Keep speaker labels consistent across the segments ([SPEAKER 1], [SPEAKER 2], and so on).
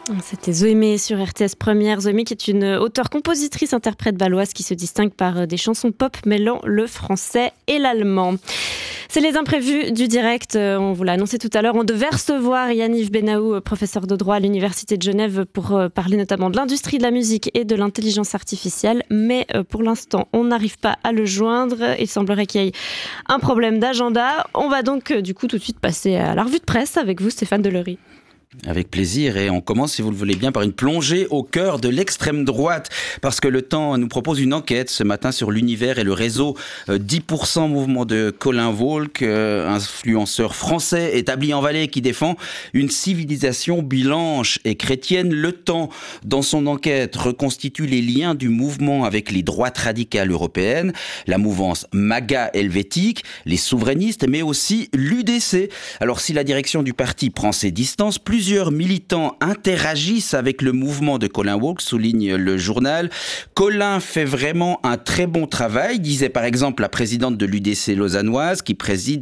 [SPEAKER 1] C'était Zoémé sur RTS Première. Zoémé qui est une auteure-compositrice-interprète valoise qui se distingue par des chansons pop mêlant le français et l'allemand. C'est les imprévus du direct. On vous l'a annoncé tout à l'heure. On devait recevoir Yanniv Benaou, professeur de droit à l'Université de Genève, pour parler notamment de l'industrie de la musique et de l'intelligence artificielle. Mais pour l'instant, on n'arrive pas à le joindre. Il semblerait qu'il y ait un problème d'agenda. On va donc du coup tout de suite passer à la revue de presse avec vous, Stéphane Delory.
[SPEAKER 2] Avec plaisir, et on commence, si vous le voulez bien, par une plongée au cœur de l'extrême droite, parce que Le Temps nous propose une enquête ce matin sur l'univers et le réseau 10% mouvement de Colin Walk, influenceur français établi en Valais qui défend une civilisation blanche et chrétienne. Le Temps, dans son enquête, reconstitue les liens du mouvement avec les droites radicales européennes, la mouvance MAGA helvétique, les souverainistes, mais aussi l'UDC. Alors si la direction du parti prend ses distances, plusieurs militants interagissent avec le mouvement de Colin Walk, souligne le journal. Colin fait vraiment un très bon travail, disait par exemple la présidente de l'UDC lausannoise, qui précise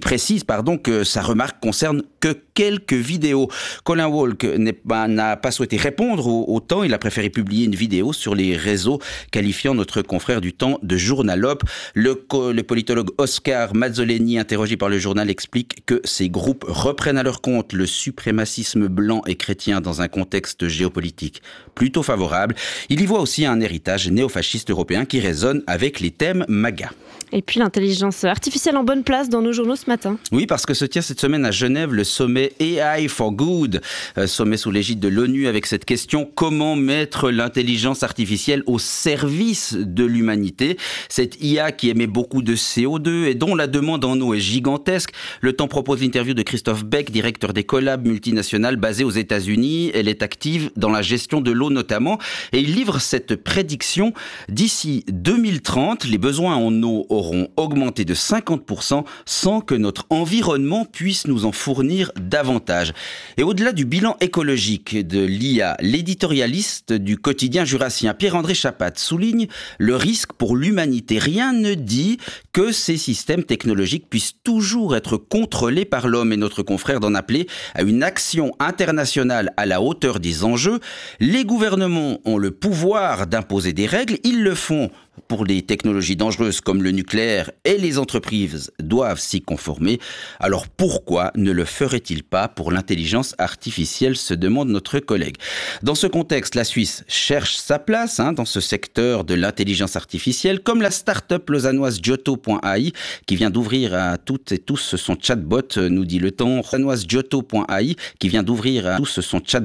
[SPEAKER 2] que sa remarque concerne que quelques vidéos. Colin Walk n'a pas souhaité répondre au Temps, il a préféré publier une vidéo sur les réseaux qualifiant notre confrère du Temps de journalope. Le politologue Oscar Mazzoleni, interrogé par le journal, explique que ces groupes reprennent à leur compte le suprémacisme blanc et chrétien dans un contexte géopolitique plutôt favorable. Il y voit aussi un héritage néofasciste européen qui résonne avec les thèmes MAGA.
[SPEAKER 1] Et puis l'intelligence artificielle en bonne place dans nos journaux ce matin.
[SPEAKER 2] Oui, parce que se tient cette semaine à Genève le sommet AI for Good, sommet sous l'égide de l'ONU avec cette question: comment mettre l'intelligence artificielle au service de l'humanité? Cette IA qui émet beaucoup de CO2 et dont la demande en eau est gigantesque. Le Temps propose l'interview de Christophe Beck, directeur d'Ecolab, multinationale basée aux États-Unis. Elle est active dans la gestion de l'eau notamment, et il livre cette prédiction: d'ici 2030, les besoins en eau auront augmenté de 50% sans que notre environnement puisse nous en fournir davantage. Et au-delà du bilan écologique de l'IA, l'éditorialiste du quotidien jurassien Pierre-André Chapat souligne le risque pour l'humanité. Rien ne dit que ces systèmes technologiques puissent toujours être contrôlés par l'homme, et notre confrère d'en appeler à une action internationale à la hauteur des enjeux. Les gouvernements ont le pouvoir d'imposer des règles, ils le font pour les technologies dangereuses comme le nucléaire, et les entreprises doivent s'y conformer. Alors pourquoi ne le ferait-il pas pour l'intelligence artificielle, se demande notre collègue. Dans ce contexte, la Suisse cherche sa place dans ce secteur de l'intelligence artificielle, comme la start-up lausannoise Giotto.ai qui vient d'ouvrir à toutes et tous son chatbot, nous dit Le Temps. Lausannoise Giotto.ai qui vient d'ouvrir à tous son chatbot.